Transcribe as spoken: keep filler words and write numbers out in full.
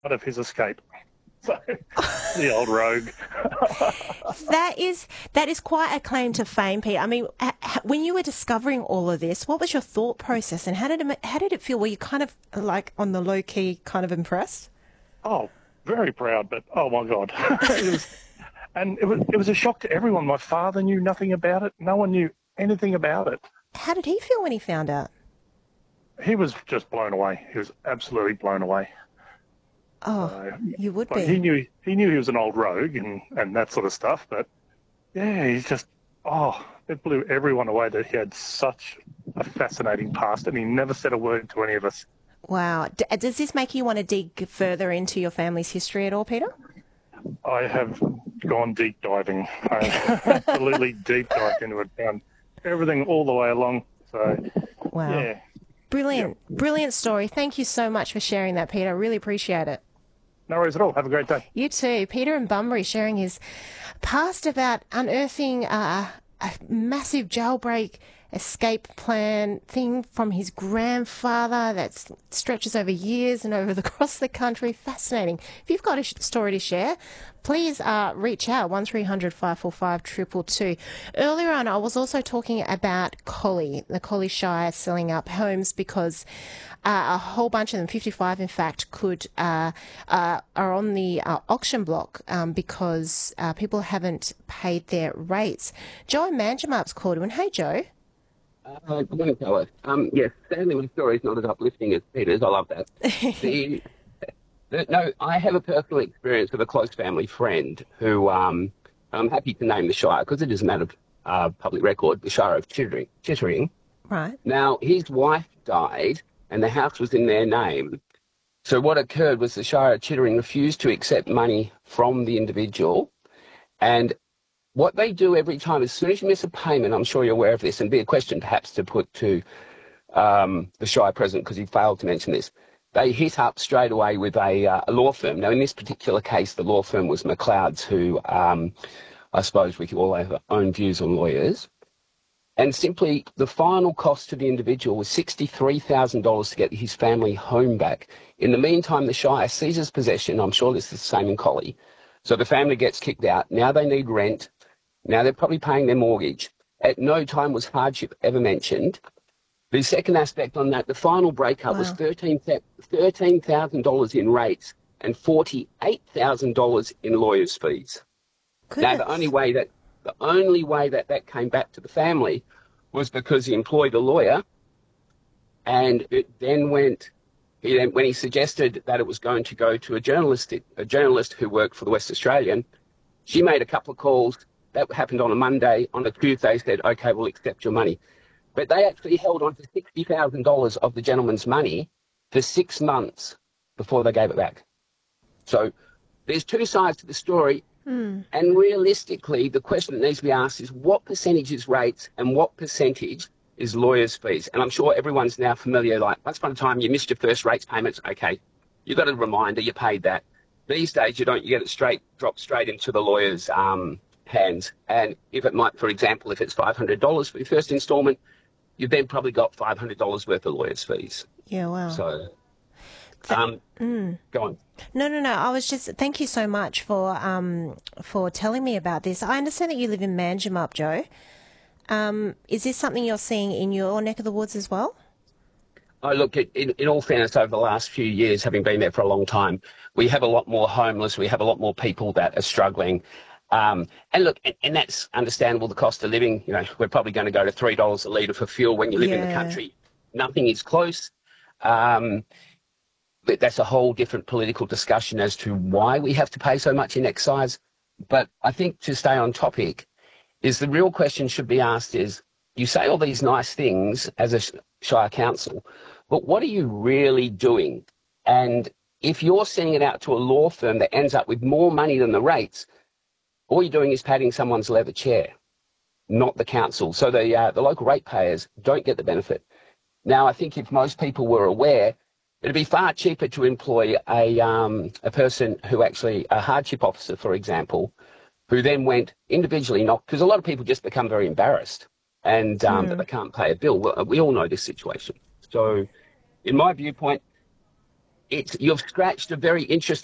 part of his escape. So, the old rogue. That is that is quite a claim to fame, Pete. I mean, h- h- when you were discovering all of this, what was your thought process, and how did it ma- how did it feel? Were you kind of like on the low key, kind of impressed? Oh, very proud, but oh my God. It was, and it was, it was a shock to everyone. My father knew nothing about it. No one knew anything about it. How did he feel when he found out? He was just blown away. He was absolutely blown away. Oh, So, you would like he be. knew he knew he was an old rogue and, and that sort of stuff, but yeah, he's just oh, it blew everyone away that he had such a fascinating past, and he never said a word to any of us. Wow. D- does this make you want to dig further into your family's history at all, Peter? I have gone deep diving. I absolutely deep dived into it, found everything all the way along. So Wow. yeah, Brilliant. yeah. Brilliant story. Thank you so much for sharing that, Peter. I really appreciate it. No worries at all. Have a great day. You too. Peter in Bunbury sharing his past about unearthing uh, a massive jailbreak escape plan thing from his grandfather that stretches over years and over the, across the country. Fascinating. If you've got a sh- story to share, please uh, reach out, one three hundred five four five two two two. Earlier on, I was also talking about Collie, the Collie Shire selling up homes because uh, a whole bunch of them, fifty-five in fact, could uh, uh, are on the uh, auction block um, because uh, people haven't paid their rates. Joe in Manjimup's called in. Hey, Joe. Uh, good morning, Carla. Um, yes, sadly, my story is not as uplifting as Peter's. I love that. The, the, no, I have a personal experience with a close family friend who um, I'm happy to name the Shire because it is a matter of uh, public record, the Shire of Chittering. Chittering. Right. Now, his wife died and the house was in their name. So what occurred was the Shire of Chittering refused to accept money from the individual, and what they do every time, as soon as you miss a payment, I'm sure you're aware of this, and be a question perhaps to put to um, the Shire president because he failed to mention this, they hit up straight away with a, uh, a law firm. Now, in this particular case, the law firm was McLeod's, who um, I suppose we all have our own views on lawyers. And simply, the final cost to the individual was sixty-three thousand dollars to get his family home back. In the meantime, the Shire seizes possession. I'm sure this is the same in Collie. So the family gets kicked out. Now they need rent. Now they're probably paying their mortgage. At no time was hardship ever mentioned. The second aspect on that, the final breakup Wow. was thirteen thousand dollars in rates and forty-eight thousand dollars in lawyers' fees. Goodness. Now the only way that the only way that that came back to the family was because he employed a lawyer, and it then went. He then, when he suggested that it was going to go to a journalist, a journalist who worked for the West Australian, she made a couple of calls. That happened on a Monday. On a Tuesday, said, okay, we'll accept your money. But they actually held on to sixty thousand dollars of the gentleman's money for six months before they gave it back. So there's two sides to the story. Mm. And realistically, the question that needs to be asked is what percentage is rates and what percentage is lawyers' fees? And I'm sure everyone's now familiar, like, once upon a time you missed your first rates payments, okay, you got a reminder, you paid that. These days you don't, you get it straight, dropped straight into the lawyer's um, hands. And if it might, for example, if it's five hundred dollars for your first instalment, you've then probably got five hundred dollars worth of lawyers' fees. Yeah, wow. So, um, Mm. go on. No, no, no. I was just thank you so much for um for telling me about this. I understand that you live in Manjimup, Joe. Um, is this something you're seeing in your neck of the woods as well? Oh, look, in, in all fairness, over the last few years, having been there for a long time, we have a lot more homeless. We have a lot more people that are struggling. Um, and look, and, and that's understandable, the cost of living. You know, we're probably going to go to three dollars a litre for fuel when you live in the Yeah. country. Nothing is close. Um, but that's a whole different political discussion as to why we have to pay so much in excise. But I think to stay on topic is the real question should be asked is, you say all these nice things as a Shire Council, but what are you really doing? And if you're sending it out to a law firm that ends up with more money than the rates, all you're doing is padding someone's leather chair, not the council. So the, uh, the local ratepayers don't get the benefit. Now, I think if most people were aware, it'd be far cheaper to employ a, um, a person who actually, a hardship officer, for example, who then went individually, not because a lot of people just become very embarrassed and um, Mm. that they can't pay a bill. Well, we all know this situation. So in my viewpoint, it's you've scratched a very interesting